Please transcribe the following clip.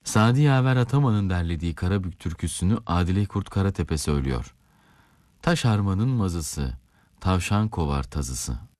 Sadi Yaver Ataman'ın derlediği Karabük türküsünü Adile Kurt Karatepe söylüyor. Taş harmanın mazısı, tavşan kovar tazısı.